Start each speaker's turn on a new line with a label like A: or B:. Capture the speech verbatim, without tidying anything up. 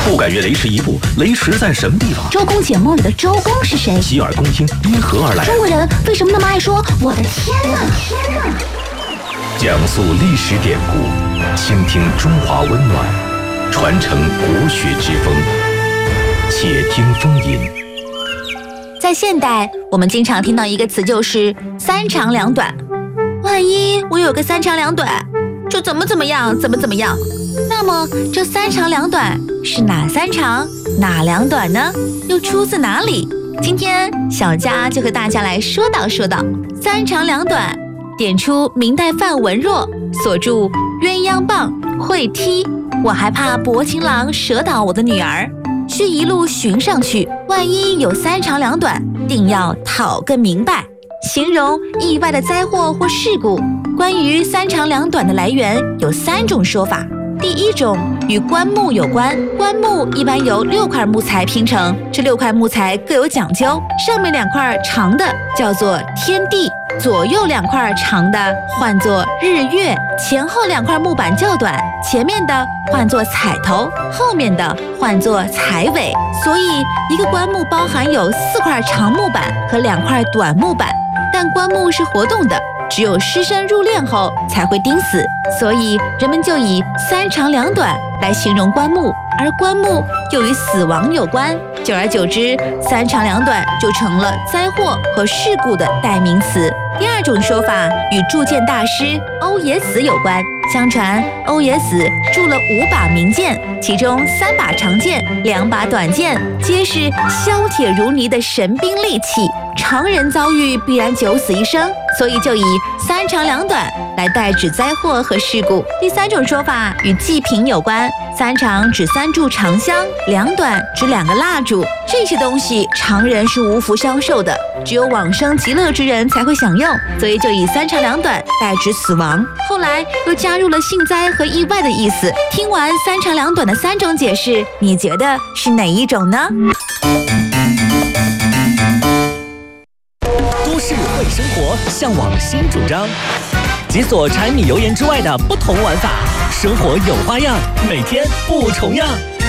A: 不敢越雷池一步，雷池在什么地方？
B: 周公解梦里的周公是谁？
A: 洗耳恭听，因何而来？
B: 中国人为什么那么爱说我的天哪？天哪！
A: 讲述历史典故，倾听中华温暖，传承国学之风。且听风吟。
C: 在现代，我们经常听到一个词，就是三长两短。万一我有个三长两短，就怎么怎么样，怎么怎么样。那么这三长两短是哪三长哪两短呢？又出自哪里？今天小佳就和大家来说道说道三长两短，点出明代范文若所著《鸳鸯棒会踢》，我还怕薄情郎折倒我的女儿，需一路寻上去，万一有三长两短，定要讨个明白。形容意外的灾祸或事故。关于三长两短的来源有三种说法。第一种与棺木有关，棺木一般由六块木材拼成，这六块木材各有讲究，上面两块长的叫做天地，左右两块长的唤作日月，前后两块木板较短，前面的唤作彩头，后面的唤作彩尾。所以一个棺木包含有四块长木板和两块短木板，但棺木是活动的，只有尸身入殓后才会钉死，所以人们就以三长两短来形容棺木，而棺木又与死亡有关，久而久之，三长两短就成了灾祸和事故的代名词。第二种说法与铸剑大师欧冶子有关。相传欧冶子铸了五把名剑，其中三把长剑，两把短剑，皆是削铁如泥的神兵利器，常人遭遇必然九死一生，所以就以三长两短来代指灾祸和事故。第三种说法与祭品有关，三长指三炷长香，两短指两个蜡烛，这些东西常人是无福消受的，只有往生极乐之人才会享用，所以就以三长两短代指死亡。后来又加入了幸灾和意外的意思。听完三长两短的三种解释，你觉得是哪一种呢？
D: 都市会生活，向往新主张，解锁柴米油盐之外的不同玩法，生活有花样，每天不重样。